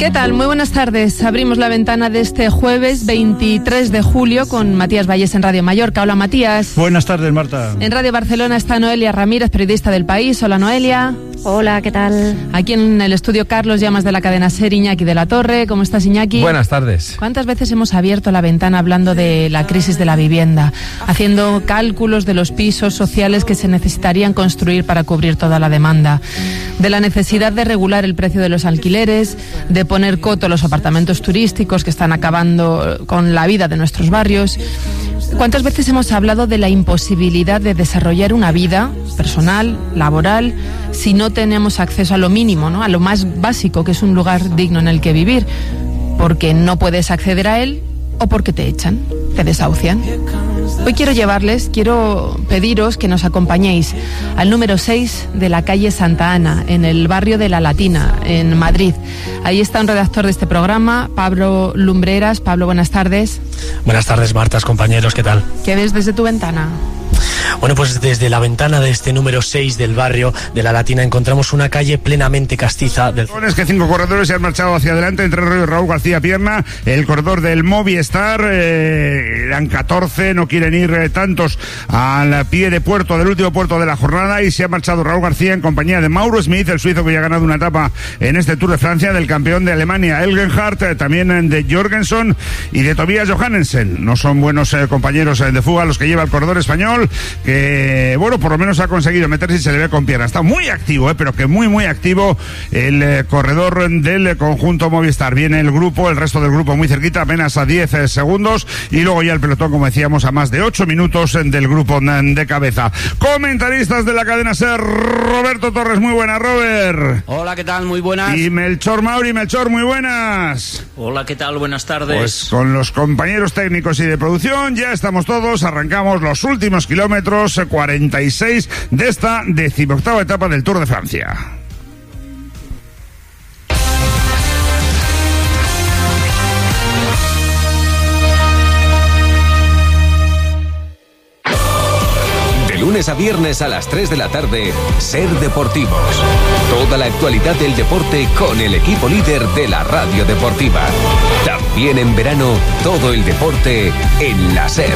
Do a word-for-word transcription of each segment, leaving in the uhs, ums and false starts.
¿Qué tal? Muy buenas tardes. Abrimos la ventana de este jueves veintitrés de julio con Matías Valles en Radio Mallorca. Hola, Matías. Buenas tardes, Marta. En Radio Barcelona está Noelia Ramírez, periodista del País. Hola, Noelia. Hola, ¿qué tal? Aquí en el estudio Carlos Llamas de la cadena SER, Iñaki de la Torre. ¿Cómo estás, Iñaki? Buenas tardes. ¿Cuántas veces hemos abierto la ventana hablando de la crisis de la vivienda, haciendo cálculos de los pisos sociales que se necesitarían construir para cubrir toda la demanda, de la necesidad de regular el precio de los alquileres, de poner coto a los apartamentos turísticos que están acabando con la vida de nuestros barrios? ¿Cuántas veces hemos hablado de la imposibilidad de desarrollar una vida personal, laboral, si no tenemos acceso a lo mínimo, ¿no? A lo más básico, que es un lugar digno en el que vivir? Porque no puedes acceder a él o porque te echan, te desahucian. Hoy quiero llevarles, quiero pediros que nos acompañéis al número seis de la calle Santa Ana, en el barrio de La Latina, en Madrid. Ahí está un redactor de este programa, Pablo Lumbreras. Pablo, buenas tardes. Buenas tardes, Martas, compañeros, ¿qué tal? ¿Qué ves desde tu ventana? Bueno, pues desde la ventana de este número seis del barrio de La Latina encontramos una calle plenamente castiza. Del... Es que cinco corredores se han marchado hacia adelante, entre Río y Raúl García Pierna, el corredor del Movistar, eh, eran catorce, no quieren ir eh, tantos al pie de puerto, del último puerto de la jornada, y se ha marchado Raúl García en compañía de Mauro Smith, el suizo que ya ha ganado una etapa en este Tour de Francia, del campeón de Alemania, Elgenhardt, eh, también de Jorgensen y de Tobias Johannesen. No son buenos eh, compañeros eh, de fuga los que lleva el corredor español, que, bueno, por lo menos ha conseguido meterse y se le ve con pierna. Está muy activo, eh, pero que muy, muy activo el eh, corredor del conjunto Movistar. Viene el grupo, el resto del grupo muy cerquita, apenas a diez eh, segundos, y luego ya el pelotón, como decíamos, a más de ocho minutos eh, del grupo eh, de cabeza. Comentaristas de la cadena SER, Roberto Torres, muy buenas, Robert. Hola, ¿qué tal? Muy buenas. Y Melchor Mauri, Melchor, muy buenas. Hola, ¿qué tal? Buenas tardes. Pues con los compañeros técnicos y de producción ya estamos todos, arrancamos los últimos kilómetros cuarenta y seis de esta decimoctava etapa del Tour de Francia. De lunes a viernes a las tres de la tarde, SER Deportivos. Toda la actualidad del deporte con el equipo líder de la radio deportiva. También en verano, todo el deporte en la SER.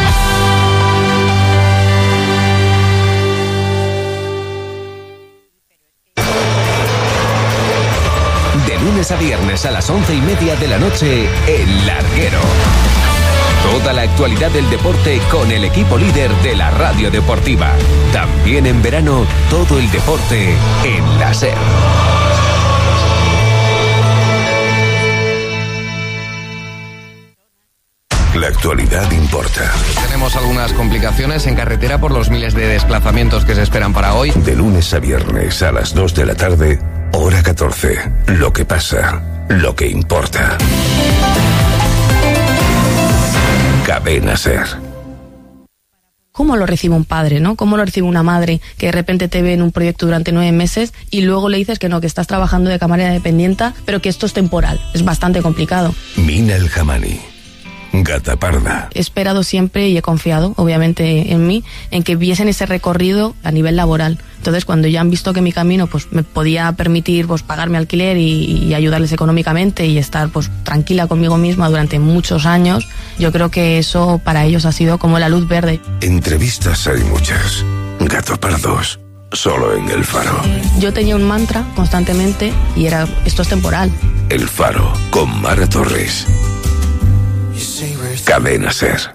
Lunes a viernes a las once y media de la noche, El Larguero. Toda la actualidad del deporte con el equipo líder de la radio deportiva. También en verano, todo el deporte en la SER. La actualidad importa. Tenemos algunas complicaciones en carretera por los miles de desplazamientos que se esperan para hoy. De lunes a viernes a las dos de la tarde, hora catorce. Lo que pasa, lo que importa. Cadena SER. ¿Cómo lo recibe un padre, no? ¿Cómo lo recibe una madre que de repente te ve en un proyecto durante nueve meses y luego le dices que no, que estás trabajando de camarera dependienta, pero que esto es temporal? Es bastante complicado. Mina El Jamani. Gata parda. He esperado siempre y he confiado, obviamente, en mí, en que viesen ese recorrido a nivel laboral. Entonces, cuando ya han visto que mi camino pues me podía permitir pues pagarme alquiler y, y ayudarles económicamente y estar pues tranquila conmigo misma durante muchos años, yo creo que eso para ellos ha sido como la luz verde. Entrevistas hay muchas. Gato pardos, solo en El Faro. Yo tenía un mantra constantemente y era, esto es temporal. El Faro, con Mara Torres. Cadena SER.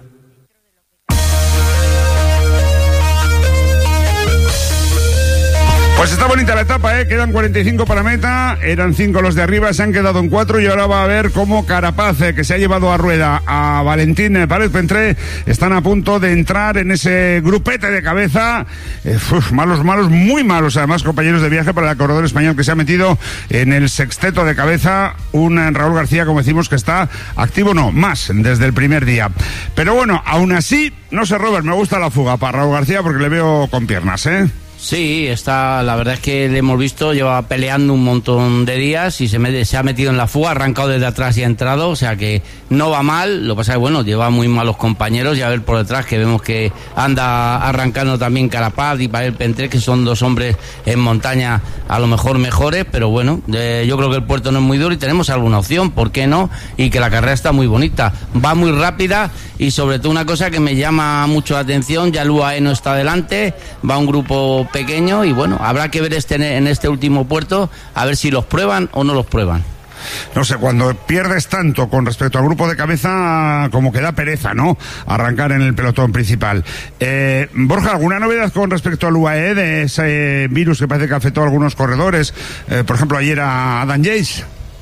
Pues está bonita la etapa, ¿eh? Quedan cuarenta y cinco para meta, eran cinco los de arriba, se han quedado en cuatro y ahora va a ver cómo Carapaz, eh, que se ha llevado a rueda a Valentín Párez Pentré, están a punto de entrar en ese grupete de cabeza. Eh, uf, malos, malos, muy malos, además, compañeros de viaje para el corredor español que se ha metido en el sexteto de cabeza. Un Raúl García, como decimos, que está activo, no, más, desde el primer día. Pero bueno, aún así, no sé, Robert, me gusta la fuga para Raúl García porque le veo con piernas, ¿eh? Sí, está, la verdad es que le hemos visto, lleva peleando un montón de días y se, me, se ha metido en la fuga, ha arrancado desde atrás y ha entrado, o sea que no va mal. Lo que pasa es que, bueno, lleva muy malos compañeros, y a ver por detrás que vemos que anda arrancando también Carapaz y Pavel Pentré, que son dos hombres en montaña a lo mejor mejores, pero bueno, eh, yo creo que el puerto no es muy duro y tenemos alguna opción, ¿por qué no? Y que la carrera está muy bonita, va muy rápida, y sobre todo una cosa que me llama mucho la atención, ya el U A E no está adelante, va un grupo pequeño y bueno, habrá que ver este en este último puerto, a ver si los prueban o no los prueban. No sé, cuando pierdes tanto con respecto al grupo de cabeza, como que da pereza, ¿no? Arrancar en el pelotón principal. Eh, Borja, ¿alguna novedad con respecto al U A E, de ese virus que parece que afectó a algunos corredores? Eh, por ejemplo, ayer a Adam Yates.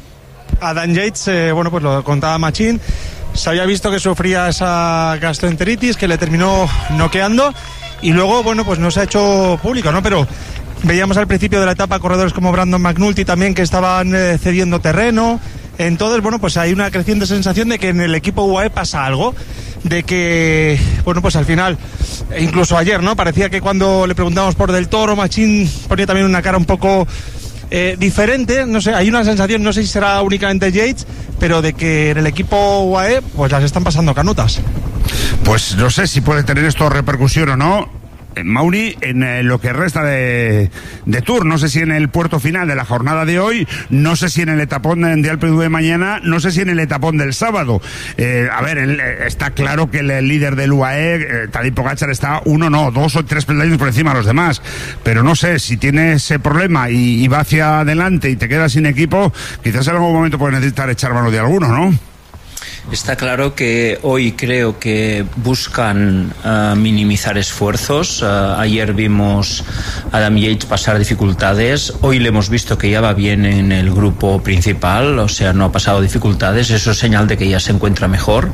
Adam Yates, eh, bueno, pues lo contaba Machín, se había visto que sufría esa gastroenteritis que le terminó noqueando, y luego, bueno, pues no se ha hecho público, ¿no? Pero veíamos al principio de la etapa corredores como Brandon McNulty también que estaban eh, cediendo terreno. Entonces, bueno, pues hay una creciente sensación de que en el equipo U A E pasa algo, de que, bueno, pues al final, incluso ayer, ¿no? Parecía que cuando le preguntamos por Del Toro, Machín ponía también una cara un poco eh, diferente, no sé, hay una sensación, no sé si será únicamente Yates, pero de que en el equipo U A E pues las están pasando canutas. Pues no sé si puede tener esto repercusión o no, Mauri, en eh, lo que resta de, de Tour. No sé si en el puerto final de la jornada de hoy, no sé si en el etapón de Alpe d'Huez mañana, no sé si en el etapón del sábado. Eh, a ver, el, está claro que el, el líder del U A E, eh, Tadej Pogačar, está uno, no, dos o tres peldaños por encima de los demás. Pero no sé, si tiene ese problema y, y va hacia adelante y te quedas sin equipo, quizás en algún momento puedes necesitar echar mano de alguno, ¿no? Está claro que hoy creo que buscan uh, minimizar esfuerzos. Uh, ayer vimos a Adam Yates pasar dificultades. Hoy le hemos visto que ya va bien en el grupo principal, o sea, no ha pasado dificultades. Eso es señal de que ya se encuentra mejor.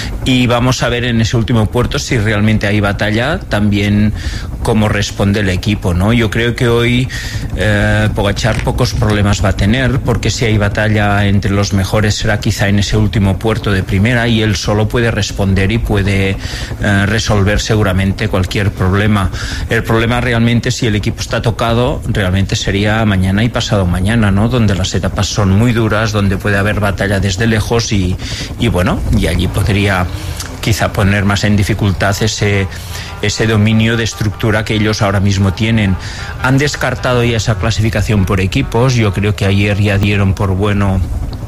Y vamos a ver en ese último puerto si realmente hay batalla, también cómo responde el equipo, ¿no? Yo creo que hoy eh, Pogačar pocos problemas va a tener, porque si hay batalla entre los mejores será quizá en ese último puerto de primera, y él solo puede responder y puede eh, resolver seguramente cualquier problema. El problema realmente, si el equipo está tocado, realmente sería mañana y pasado mañana, ¿no? Donde las etapas son muy duras, donde puede haber batalla desde lejos y, y bueno, y allí podría quizá poner más en dificultad ese, ese dominio de estructura que ellos ahora mismo tienen. Han descartado ya esa clasificación por equipos. Yo creo que ayer ya dieron por bueno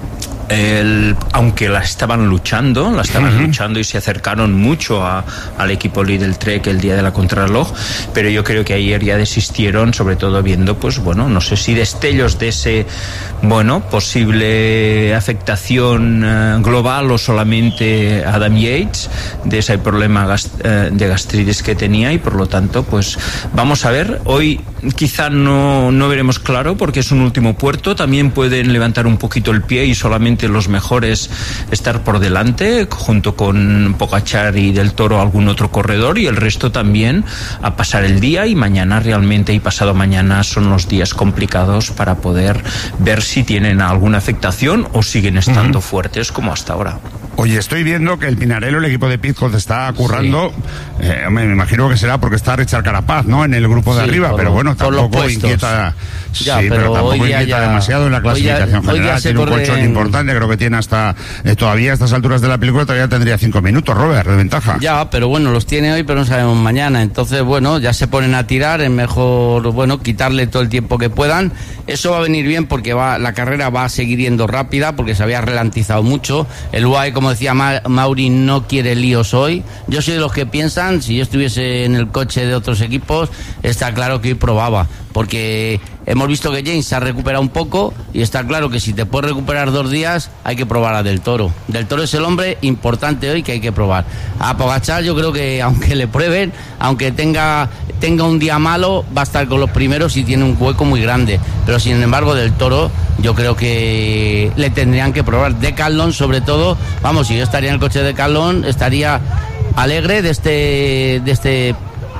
El, aunque la estaban luchando, la estaban uh-huh. luchando y se acercaron mucho a, al equipo Lidl Trek el día de la contrarreloj, pero yo creo que ayer ya desistieron, sobre todo viendo, pues bueno, no sé si destellos de ese, bueno, posible afectación uh, global o solamente Adam Yates, de ese problema gast, uh, de gastritis que tenía, y por lo tanto, pues vamos a ver. Hoy quizá no, no veremos claro porque es un último puerto, también pueden levantar un poquito el pie y solamente los mejores estar por delante, junto con Pogačar y Del Toro algún otro corredor, y el resto también a pasar el día, y mañana realmente y pasado mañana son los días complicados para poder ver si tienen alguna afectación o siguen estando uh-huh. fuertes como hasta ahora. Oye, estoy viendo que el Pinarello, el equipo de Pizcoz, está currando, sí. eh, me imagino que será porque está Richard Carapaz, ¿no?, en el grupo de sí, arriba, pero bueno, tampoco inquieta, ya, sí, pero, pero tampoco inquieta ya, demasiado en la clasificación ya, general, tiene un colchón en... importante, creo que tiene hasta, eh, todavía a estas alturas de la película todavía tendría cinco minutos, Robert, de ventaja. Ya, pero bueno, los tiene hoy, pero no sabemos mañana, entonces bueno, ya se ponen a tirar, es mejor, bueno, quitarle todo el tiempo que puedan. Eso va a venir bien porque va, la carrera va a seguir yendo rápida, porque se había ralentizado mucho. El U A E, como decía Ma- Mauri, no quiere líos hoy. Yo soy de los que piensan, si yo estuviese en el coche de otros equipos, está claro que hoy probaba, porque hemos visto que James se ha recuperado un poco, y está claro que si te puedes recuperar dos días, hay que probar a Del Toro. Del Toro es el hombre importante hoy que hay que probar. A Pogačar yo creo que aunque le prueben, aunque tenga, tenga un día malo, va a estar con los primeros y tiene un hueco muy grande. Pero sin embargo, Del Toro yo creo que le tendrían que probar. Decathlon sobre todo, vamos, si yo estaría en el coche de Decathlon, estaría alegre de este, de este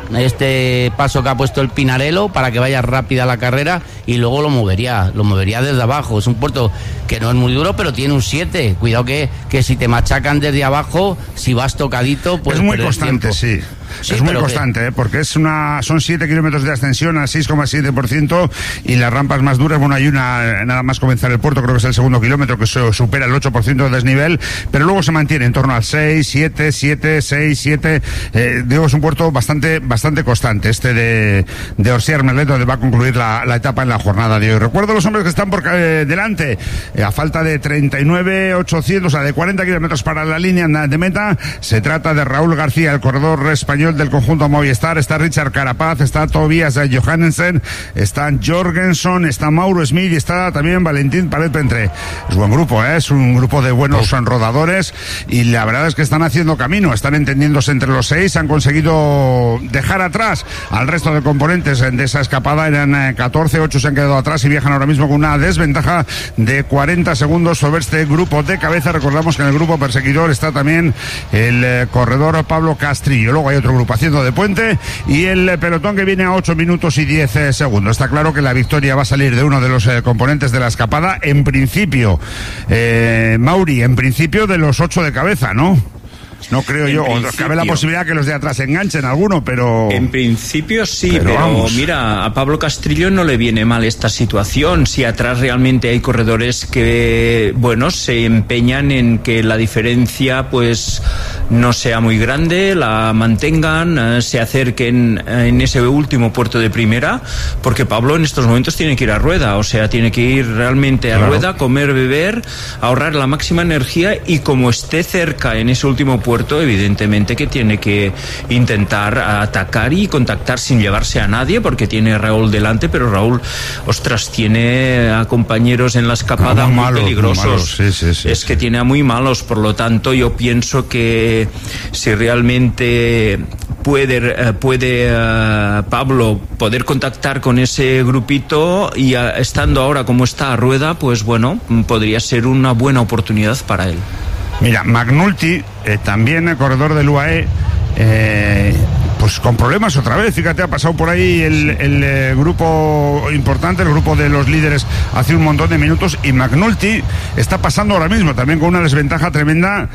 este paso que ha puesto el Pinarello para que vaya rápida la carrera, y luego lo movería, lo movería desde abajo. Es un puerto que no es muy duro, pero tiene un siete. Cuidado que, que si te machacan desde abajo, si vas tocadito, pues es muy constante, tiempo. Sí. Sí, es muy pero constante, que... ¿eh? Porque es una, son siete kilómetros de ascensión al seis coma siete por ciento y las rampas más duras, bueno, hay una, nada más comenzar el puerto, creo que es el segundo kilómetro, que se supera el ocho por ciento de desnivel, pero luego se mantiene en torno al seis, siete, siete, seis, siete, eh, digo, es un puerto bastante, bastante constante, este de, de Orsier-Merlet, donde va a concluir la, la etapa en la jornada de hoy. Recuerdo los hombres que están por eh, delante, eh, a falta de treinta y nueve ochocientos, o sea, de cuarenta kilómetros para la línea de meta. Se trata de Raúl García, el corredor español del conjunto Movistar. Está Richard Carapaz, está Tobias Johannesen, está Jorgensen, está Mauro Smith y está también Valentín Paret-Pentré. Es buen grupo, ¿eh? Es un grupo de buenos oh. rodadores y la verdad es que están haciendo camino, están entendiéndose entre los seis, han conseguido dejar atrás al resto de componentes de esa escapada. Eran catorce, ocho se han quedado atrás y viajan ahora mismo con una desventaja de cuarenta segundos sobre este grupo de cabeza. Recordamos que en el grupo perseguidor está también el eh, corredor Pablo Castrillo. Luego hay otro grupo haciendo de puente y el eh, pelotón que viene a ocho minutos y diez eh, segundos. Está claro que la victoria va a salir de uno de los eh, componentes de la escapada. En principio, eh, Mauri, en principio de los ocho de cabeza, ¿no? No creo en yo, o cabe la posibilidad que los de atrás enganchen alguno, pero... En principio sí, pero, pero mira, a Pablo Castrillo no le viene mal esta situación. Si atrás realmente hay corredores que, bueno, se empeñan en que la diferencia pues no sea muy grande, la mantengan, eh, se acerquen en ese último puerto de primera, porque Pablo en estos momentos tiene que ir a rueda, o sea, tiene que ir realmente a claro. rueda, comer, beber, ahorrar la máxima energía y como esté cerca en ese último puerto, evidentemente que tiene que intentar atacar y contactar sin llevarse a nadie, porque tiene a Raúl delante, pero Raúl, ostras, tiene a compañeros en la escapada muy, muy malos, peligrosos. Muy malos. Sí, sí, sí, es sí. que tiene a muy malos, por lo tanto yo pienso que si realmente puede, puede uh, Pablo poder contactar con ese grupito y uh, estando ahora como está a rueda, pues bueno, podría ser una buena oportunidad para él. Mira, McNulty, eh, también el corredor del U A E, eh, pues con problemas otra vez. Fíjate, ha pasado por ahí el, el eh, grupo importante, el grupo de los líderes hace un montón de minutos, y McNulty está pasando ahora mismo también con una desventaja tremenda.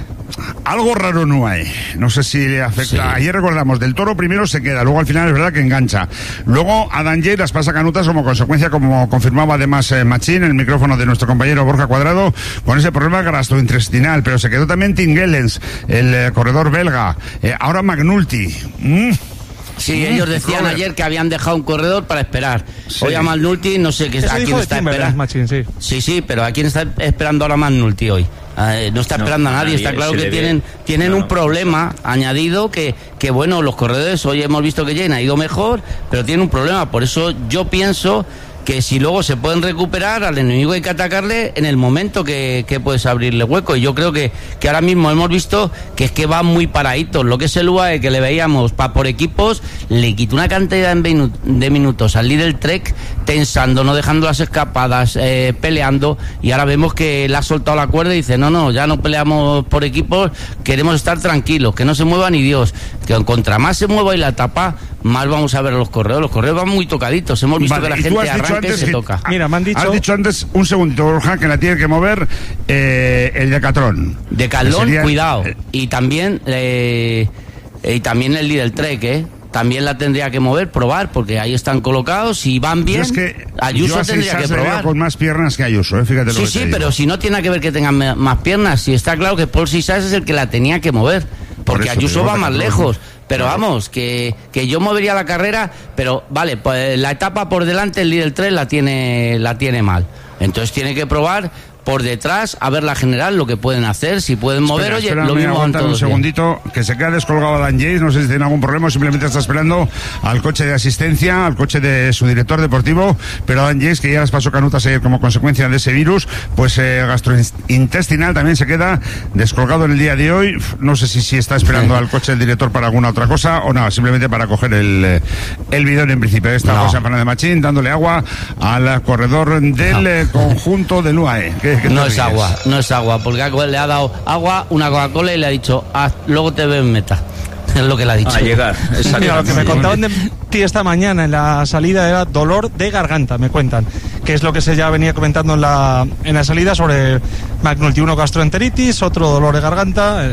Algo raro no hay, no sé si le afecta. Sí. Ayer recordamos, Del Toro primero se queda, luego al final es verdad que engancha. Luego Adam Yates las pasa canutas como consecuencia, como confirmaba además eh, Machín en el micrófono de nuestro compañero Borja Cuadrado, con ese problema gastrointestinal. Pero se quedó también Tim Gellens, el eh, corredor belga. Eh, ahora McNulty. Mm. Sí, mm, ellos decían joder. ayer que habían dejado un corredor para esperar. Sí. Hoy a McNulty, no sé qué, a quién está esperando. Machín, sí. sí, sí, pero ¿a quién está esperando ahora McNulty hoy? Eh, no está esperando no, a nadie, está claro que tienen tienen no, un problema no. añadido que, que bueno, los corredores hoy hemos visto que Jane ha ido mejor, pero tiene un problema, por eso yo pienso que si luego se pueden recuperar, al enemigo hay que atacarle en el momento que, que puedes abrirle hueco. Y yo creo que, que ahora mismo hemos visto que es que va muy paradito. Lo que es el U A E, que le veíamos pa, por equipos, le quitó una cantidad de minutos al líder Trek, tensando, no dejando las escapadas, eh, peleando, y ahora vemos que le ha soltado la cuerda y dice, no, no, ya no peleamos por equipos, queremos estar tranquilos, que no se mueva ni Dios, que contra más se mueva y la tapa, más vamos a ver a los correos. Los correos van muy tocaditos, hemos visto vale, que la gente arranca y se que, toca. Mira, me han dicho... Has dicho antes, un segundito, Borja, que la tiene que mover eh, el Decathlon. Decathlon, sería... cuidado. Y también, eh, y también el Lidl Trek, ¿eh? También la tendría que mover, probar, porque ahí están colocados y van bien. Es que Ayuso tendría que probar. Con más piernas que Ayuso, ¿eh? Fíjate lo sí, que sí, te pero digo. si no tiene que ver que tengan más piernas, si está claro que Paul Sisas es el que la tenía que mover, porque Por Ayuso va más lejos. Pero vamos, que, que yo movería la carrera, pero vale, pues la etapa por delante el líder tres la tiene, la tiene mal. Entonces tiene que probar por detrás a ver la general lo que pueden hacer, si pueden mover. Espera, oye, espera, lo mismo van todos un segundito, bien. Que se queda descolgado Dan Yates, no sé si tiene algún problema o simplemente está esperando al coche de asistencia, al coche de su director deportivo, pero Dan Yates, que ya las pasó canutas ayer como consecuencia de ese virus, pues eh, gastrointestinal, también se queda descolgado en el día de hoy. No sé si, si está esperando al coche del director para alguna otra cosa o nada, simplemente para coger el, el bidón en principio. Esta no. José Fernández de Machín dándole agua al corredor del no. eh, conjunto del U A E. ¿Qué, qué no es agua, no es agua, porque le ha dado agua, una Coca-Cola y le ha dicho, ah, luego te veo en meta. Es lo que le ha dicho. A llegar. Mira, lo que me contaban de ti esta mañana en la salida era dolor de garganta, me cuentan, que es lo que se ya venía comentando en la, en la salida sobre McNulty. Uno gastroenteritis, otro dolor de garganta. El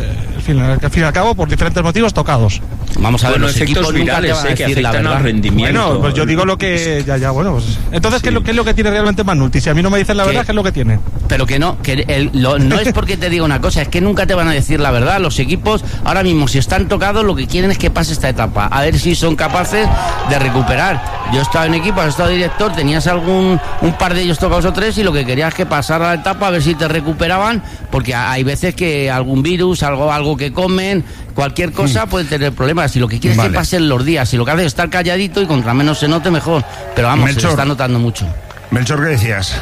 fin, al fin y al cabo, por diferentes motivos tocados. Vamos a ver, bueno, los efectos equipos nunca virales te van a eh, que decir la afectan verdad. al rendimiento. Bueno, pues yo digo lo que... Ya, ya, bueno, pues... Entonces, Sí. ¿qué, es lo, ¿qué es lo que tiene realmente Manulti? Si a mí no me dicen la verdad, ¿Qué? ¿qué es lo que tiene? Pero que no, que el- lo- no es porque te diga una cosa, es que nunca te van a decir la verdad. Los equipos, ahora mismo, si están tocados, lo que quieren es que pase esta etapa, a ver si son capaces de recuperar. Yo he estado en equipo, has estado director, tenías algún un par de ellos tocados o tres, y lo que querías es que pasara la etapa, a ver si te recuperaban, porque hay veces que algún virus, algo, algo que comen, cualquier cosa puede tener problemas. Si lo que quieres Vale. es que pasen los días, si lo que haces es estar calladito y contra menos se note, mejor. Pero vamos, se Melchor. está notando mucho. Melchor, ¿qué decías?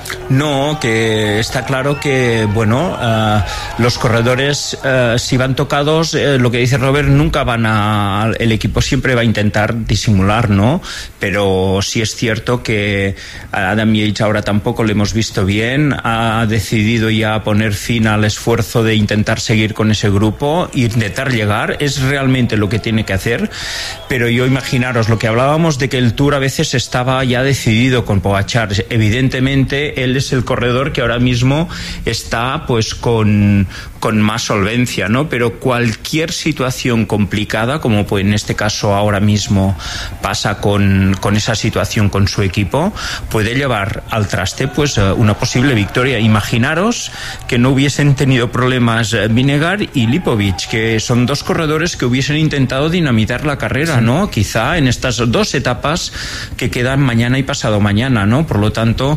No, que está claro que, bueno, eh, los corredores, eh, si van tocados, eh, lo que dice Robert, nunca van a... El equipo siempre va a intentar disimular, ¿no? Pero sí es cierto que a Adam Yates ahora tampoco lo hemos visto bien. Ha decidido ya poner fin al esfuerzo de intentar seguir con ese grupo e intentar llegar. Es realmente lo que tiene que hacer. Pero yo imaginaros lo que hablábamos de que el Tour a veces estaba ya decidido con Pogačar. Evidentemente, él es el corredor que ahora mismo está pues con, con más solvencia, ¿no? Pero cualquier situación complicada, como pues en este caso ahora mismo pasa con, con esa situación con su equipo, puede llevar al traste pues una posible victoria. Imaginaros que no hubiesen tenido problemas Vinegar y Lipovic, que son dos corredores que hubiesen intentado dinamitar la carrera, ¿no? Quizá en estas dos etapas que quedan mañana y pasado mañana, ¿no? Por lo tanto,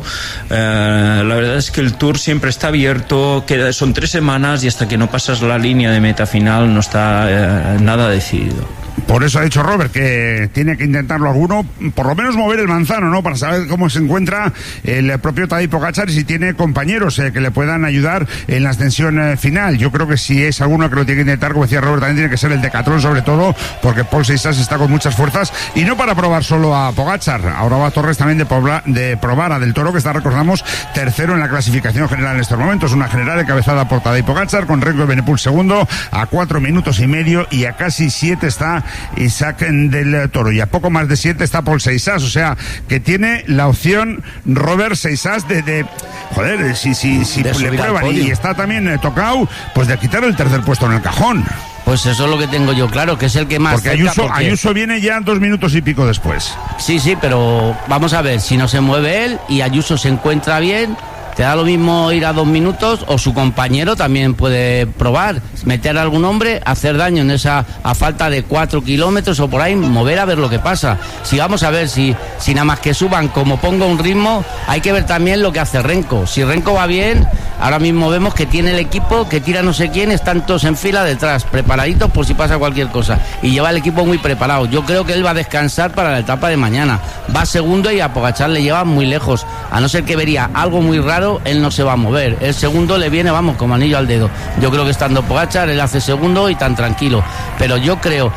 eh, la verdad es que el Tour siempre está abierto, queda, son tres semanas y hasta que no pasas la línea de meta final no está eh, nada decidido. Por eso ha dicho Robert que tiene que intentarlo alguno, por lo menos mover el manzano, ¿no? Para saber cómo se encuentra el propio Tadej Pogačar y si tiene compañeros eh, que le puedan ayudar en la ascensión eh, final. Yo creo que si es alguno que lo tiene que intentar, como decía Robert, también tiene que ser el Decathlon, sobre todo, porque Paul Seixas está con muchas fuerzas y no para probar solo a Pogačar. Ahora va Torres también de, pobla, de probar a Del Toro, que está, recordamos, tercero en la clasificación general en estos momentos. Una general encabezada por Tadej Pogačar, con Renko Evenepoel segundo, a cuatro minutos y medio, y a casi siete está Isaac Del Toro, y a poco más de siete está Paul Seixas. O sea, que tiene la opción Robert Seixas de, de joder, si, si, si De le subir al prueban podio. y está también eh, tocado, pues de quitar el tercer puesto en el cajón. Pues eso es lo que tengo yo claro, que es el que más Porque cerca, Ayuso, porque- Ayuso viene ya dos minutos y pico después. Sí, sí, pero vamos a ver, si no se mueve él y Ayuso se encuentra bien, te da lo mismo ir a dos minutos, o su compañero también puede probar, meter a algún hombre, hacer daño en esa, a falta de cuatro kilómetros o por ahí, mover a ver lo que pasa. Si vamos a ver, si, si nada más que suban, como ponga un ritmo, hay que ver también lo que hace Renko. Si Renko va bien, ahora mismo vemos que tiene el equipo, que tira no sé quién, están todos en fila detrás, preparaditos por si pasa cualquier cosa, y lleva el equipo muy preparado. Yo creo que él va a descansar para la etapa de mañana, va segundo y a Pogačar le lleva muy lejos, a no ser que vería algo muy raro, él no se va a mover. El segundo le viene, vamos, como anillo al dedo. Yo creo que estando Pogačar, él hace segundo y tan tranquilo. Pero yo creo